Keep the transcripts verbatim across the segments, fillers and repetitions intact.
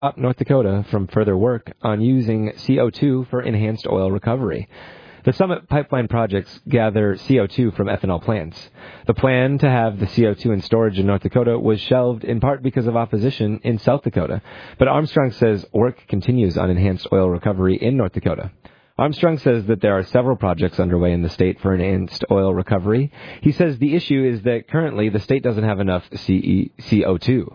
stop North Dakota from further work on using C O two for enhanced oil recovery. The Summit pipeline projects gather C O two from ethanol plants. The plan to have the C O two in storage in North Dakota was shelved in part because of opposition in South Dakota, but Armstrong says work continues on enhanced oil recovery in North Dakota. Armstrong says that there are several projects underway in the state for enhanced oil recovery. He says the issue is that currently the state doesn't have enough C O two.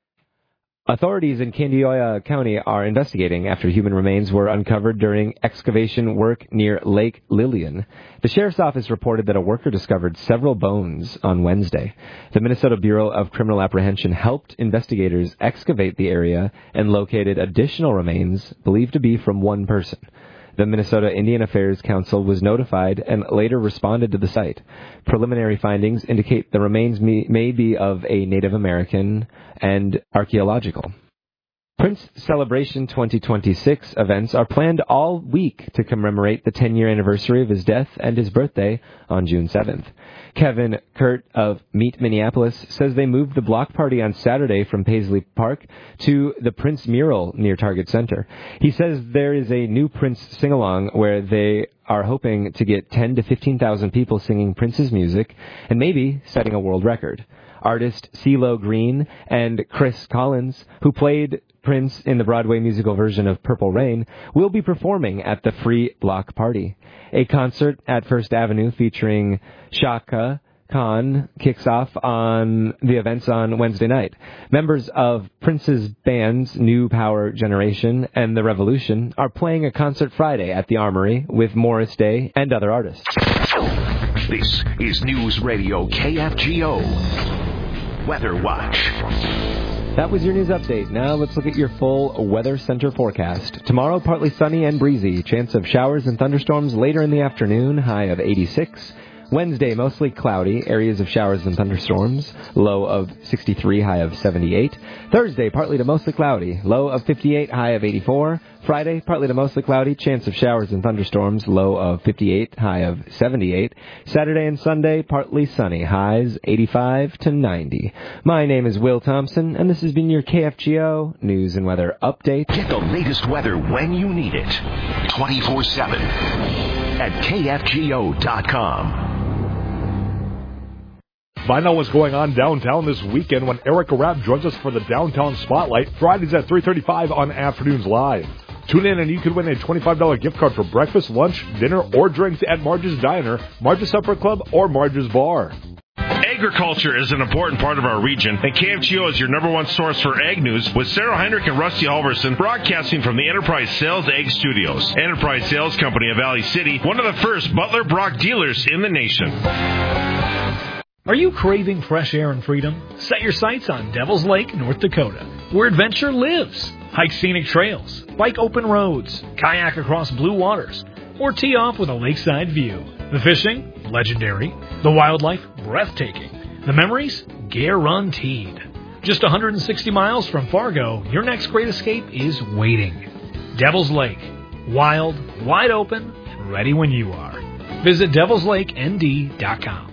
Authorities in Candiota County are investigating after human remains were uncovered during excavation work near Lake Lillian. The sheriff's office reported that a worker discovered several bones on Wednesday. The Minnesota Bureau of Criminal Apprehension helped investigators excavate the area and located additional remains believed to be from one person. The Minnesota Indian Affairs Council was notified and later responded to the site. Preliminary findings indicate the remains may, may be of a Native American and archaeological. Prince Celebration twenty twenty-six events are planned all week to commemorate the ten-year anniversary of his death and his birthday on June seventh. Kevin Kurt of Meet Minneapolis says they moved the block party on Saturday from Paisley Park to the Prince Mural near Target Center. He says there is a new Prince sing-along where they are hoping to get ten to fifteen thousand people singing Prince's music and maybe setting a world record. Artist CeeLo Green and Chris Collins, who played Prince in the Broadway musical version of Purple Rain, will be performing at the free block party. A concert at First Avenue featuring Chaka Khan kicks off on the events on Wednesday night. Members of Prince's bands New Power Generation and The Revolution are playing a concert Friday at the Armory with Morris Day and other artists. This is News Radio K F G O Weather Watch. That was your news update. Now let's look at your full Weather Center forecast. Tomorrow, partly sunny and breezy. Chance of showers and thunderstorms later in the afternoon. High of eighty-six. Wednesday, mostly cloudy. Areas of showers and thunderstorms. Low of sixty-three, high of seventy-eight. Thursday, partly to mostly cloudy. Low of fifty-eight, high of eighty-four. Friday, partly to mostly cloudy. Chance of showers and thunderstorms. Low of fifty-eight, high of seventy-eight. Saturday and Sunday, partly sunny. Highs eighty-five to ninety. My name is Will Thompson, and this has been your K F G O News and Weather Update. Get the latest weather when you need it. twenty-four seven at K F G O dot com. Find out what's going on downtown this weekend when Erica Rapp joins us for the Downtown Spotlight, Fridays at three thirty-five on Afternoons Live. Tune in and you can win a twenty-five dollars gift card for breakfast, lunch, dinner, or drinks at Marge's Diner, Marge's Supper Club, or Marge's Bar. Agriculture is an important part of our region, and K F G O is your number one source for ag news, with Sarah Heinrich and Rusty Halverson broadcasting from the Enterprise Sales Ag Studios. Enterprise Sales Company of Valley City, one of the first Butler Brock dealers in the nation. Are you craving fresh air and freedom? Set your sights on Devil's Lake, North Dakota, where adventure lives. Hike scenic trails, bike open roads, kayak across blue waters, or tee off with a lakeside view. The fishing, legendary. The wildlife, breathtaking. The memories, guaranteed. Just one hundred sixty miles from Fargo, your next great escape is waiting. Devil's Lake. Wild, wide open, ready when you are. Visit devils lake n d dot com.